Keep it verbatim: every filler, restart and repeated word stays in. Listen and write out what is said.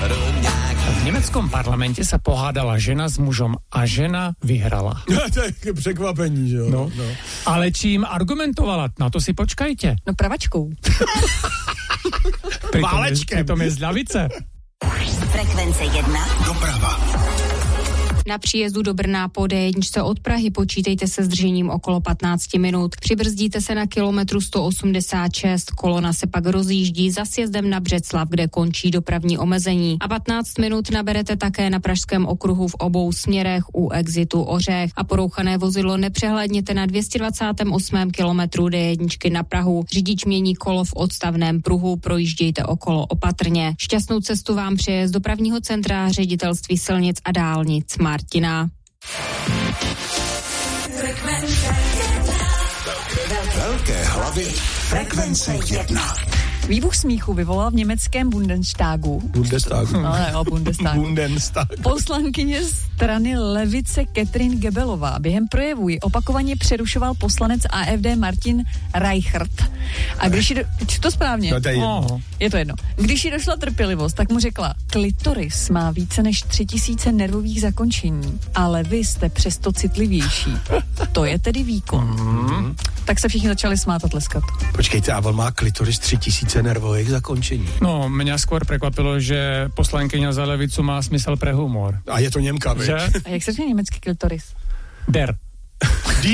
V německém parlamentě se pohádala žena s mužem a žena vyhrala. To je překvapení, že jo? No. No. Ale čím argumentovala? Na to si počkajte. No pravačkou. Válečkem. Přitom je z lavice. Frekvence jedna. Doprava. Na příjezdu do Brna po dé jedna od Prahy počítejte se zdržením okolo patnáct minut. Přibrzdíte se na kilometru sto osmdesát šest, kolona se pak rozjíždí za sjezdem na Břeclav, kde končí dopravní omezení. A patnáct minut naberete také na Pražském okruhu v obou směrech u exitu Ořech. A porouchané vozidlo nepřehlédněte na dvě stě dvacet osm kilometru dé jedna na Prahu. Řidič mění kolo v odstavném pruhu, projíždějte okolo opatrně. Šťastnou cestu vám přeje z dopravního centra Ředitelství silnic a dálnic Martina. Velké hlavy Frekvence jedna. Výbuch smíchu vyvolal v německém Bundestagu. Bundestagu. No, jo, Bundestagu. Bundestag. Poslankyně strany levice Katrin Gebelová během projevu ji opakovaně přerušoval poslanec A F D Martin Reichert. A když jí do... Či to správně? No, to je jedno. Oh, je to jedno. Když jí došla trpělivost, tak mu řekla, klitoris má více než tři tisíce nervových zakončení, ale vy jste přesto citlivější. To je tedy výkon. Mm. Tak se všichni začali smát a tleskat. Počkejte, a on má klitoris tři tisíce nervových zakončení. No, mě skôr překvapilo, že poslankyňa za levicu má smysl pre humor. A je to Němka, viď? A jak se řekne německý klitoris? Der.